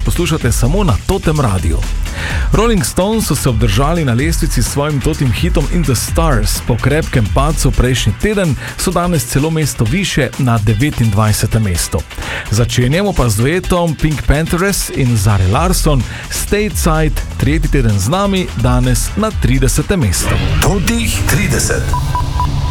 poslušate samo na Totem Radiu. Rolling Stones so se obdržali na lestvici s svojim totim hitom In the Stars. Po krepkem padcu prejšnji teden so danes celo mesto više na 29. mestu. Začenjamo pa z duetom Pink Panthers in Zari Larsson, Stateside, tretji teden z nami, danes na 30. mestu. Totih 30.